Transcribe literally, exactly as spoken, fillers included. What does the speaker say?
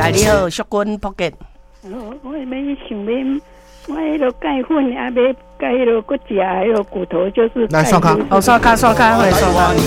哎，你好，淑君福建。 我我要想要，我迄个钙粉也要钙迄个骨架，迄个骨头就是。 来刷卡， 哦，刷卡刷卡，会刷卡。